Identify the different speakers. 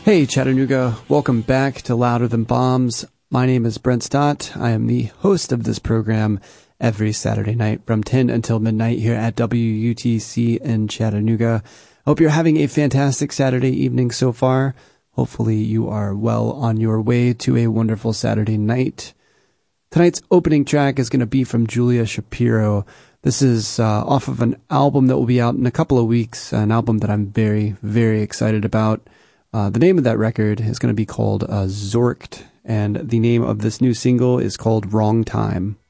Speaker 1: Hey Chattanooga, welcome back to Louder Than Bombs. My name is Brent Stott. I am the host of this program every Saturday night from 10 until midnight here at WUTC in Chattanooga. I hope you're having a fantastic Saturday evening so far. Hopefully you are well on your way to a wonderful Saturday night. Tonight's opening track is going to be from Julia Shapiro. This is off of an album that will be out in a couple of weeks, an album that I'm very, very excited about. The name of that record is going to be called Zorked, and the name of this new single is called Wrong Time.